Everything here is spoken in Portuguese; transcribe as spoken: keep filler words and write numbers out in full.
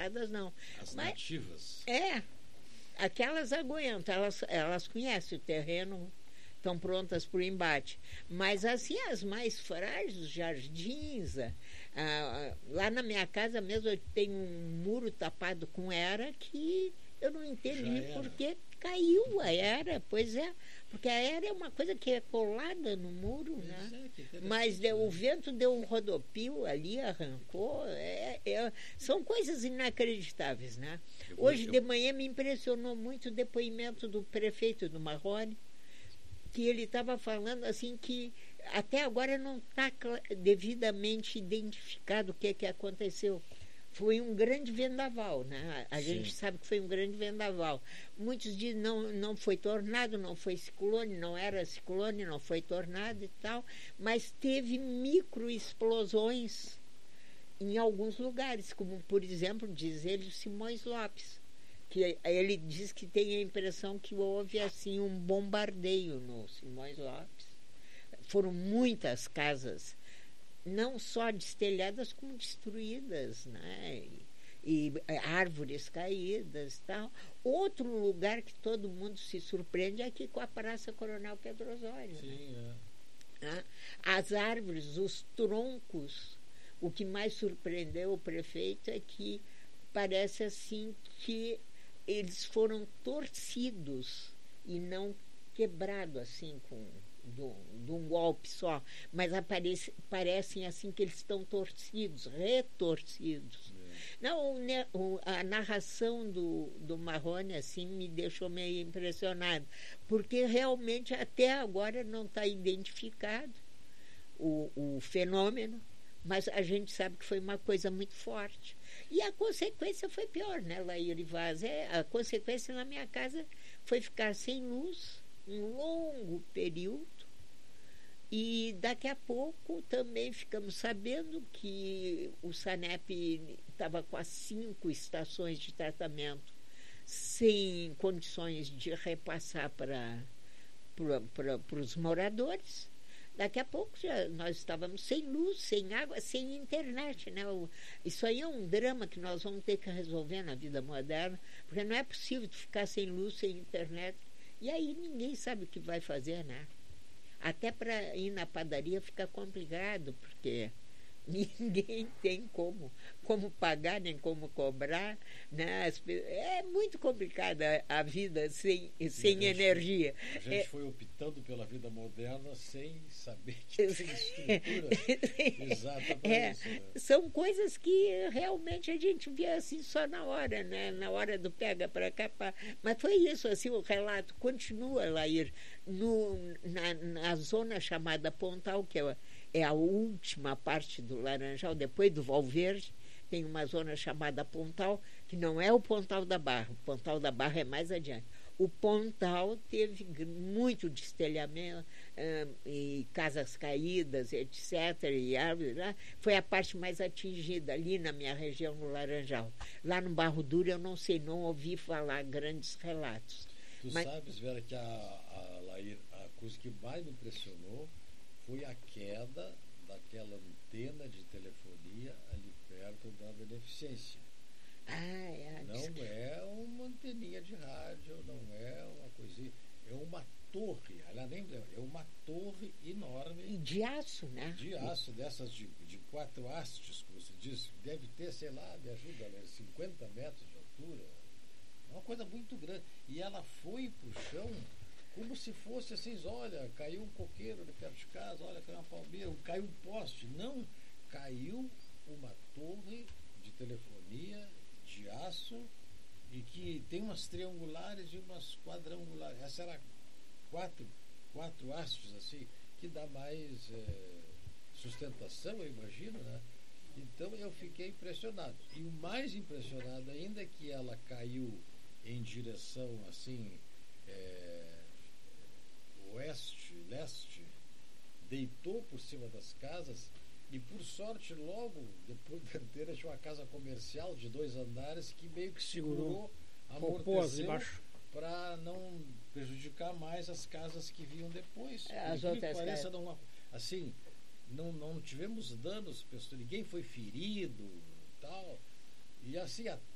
fechadas, não. As Mas, nativas. É, aquelas aguentam, elas, elas conhecem o terreno, estão prontas para o embate. Mas assim, as mais frágeis, os jardins, ah, ah, lá na minha casa mesmo eu tenho um muro tapado com era que eu não entendi porque caiu a era, pois é, porque a era é uma coisa que é colada no muro, né? É, mas deu, o vento deu um rodopio ali, arrancou, é, é, são coisas inacreditáveis, né? Eu, Hoje eu... de manhã me impressionou muito o depoimento do prefeito do Marrone, que ele estava falando assim que até agora não está devidamente identificado o que, que aconteceu. Foi um grande vendaval, né? A Sim. gente sabe que foi um grande vendaval. Muitos dizem não não foi tornado, não foi ciclone, não era ciclone, não foi tornado e tal, mas teve microexplosões em alguns lugares, como por exemplo, diz ele, Simões Lopes, que ele diz que tem a impressão que houve assim um bombardeio no Simões Lopes. Foram muitas casas, não só destelhadas, como destruídas, né? E, e árvores caídas e tal. Outro lugar que todo mundo se surpreende é aqui com a Praça Coronel Pedro Osório. Sim, né? é. As árvores, os troncos, o que mais surpreendeu o prefeito é que parece assim que eles foram torcidos e não quebrados assim com de um golpe só, mas aparece, parecem assim que eles estão torcidos, retorcidos. É. Não, o, a narração do, do Marrone assim me deixou meio impressionado, porque realmente até agora não está identificado o, o fenômeno, mas a gente sabe que foi uma coisa muito forte. E a consequência foi pior, né, Laíra e Vaz? É, a consequência na minha casa foi ficar sem luz um longo período, e daqui a pouco também ficamos sabendo que o SANEP estava com as cinco estações de tratamento sem condições de repassar para, para, para, para os moradores. Daqui a pouco já nós estávamos sem luz, sem água, sem internet, né? Isso aí é um drama que nós vamos ter que resolver na vida moderna, porque não é possível ficar sem luz, sem internet. E aí ninguém sabe o que vai fazer, né? Até para ir na padaria fica complicado, porque ninguém tem como, como pagar, nem como cobrar, né? É muito complicada a vida sem, sem a energia. Gente, a gente é, foi optando pela vida moderna sem saber que tem estrutura exata para é, isso. Né? São coisas que realmente a gente vê assim só na hora, né? Na hora do pega para capar. Mas foi isso, assim, o relato continua, Laír, no, na, na zona chamada Pontal, que é é a última parte do Laranjal, depois do Valverde, tem uma zona chamada Pontal, que não é o Pontal da Barra, o Pontal da Barra é mais adiante. O Pontal teve muito destelhamento, hum, e casas caídas, etcétera, e árvores lá, foi a parte mais atingida ali na minha região, no Laranjal. Lá no Barro Duro eu não sei, não ouvi falar grandes relatos. Tu Mas, sabes, Vera, que a, a, Laír, a coisa que mais me impressionou foi a queda daquela antena de telefonia ali perto da Beneficência. Ah, é. Não é uma anteninha de rádio, não é uma coisinha, é uma torre, ela nem é uma torre enorme. E de aço, né? De aço, dessas de, de quatro hastes, como se diz, deve ter, sei lá, me ajuda, né, cinquenta metros de altura. É uma coisa muito grande. E ela foi pro chão como se fosse assim, olha, caiu um coqueiro ali perto de casa, olha, caiu uma palmeira, caiu um poste. Não, caiu uma torre de telefonia de aço e que tem umas triangulares e umas quadrangulares. Essa era quatro, quatro hastes assim, que dá mais é, sustentação, eu imagino, né? Então eu fiquei impressionado. E o mais impressionado ainda é que ela caiu em direção assim, é, oeste, leste, deitou por cima das casas e, por sorte, logo depois da anteira tinha uma casa comercial de dois andares que meio que segurou, amorteceu para não prejudicar mais as casas que vinham depois. É, as outras pareça, não, assim, não, não tivemos danos, ninguém foi ferido, tal, e assim, a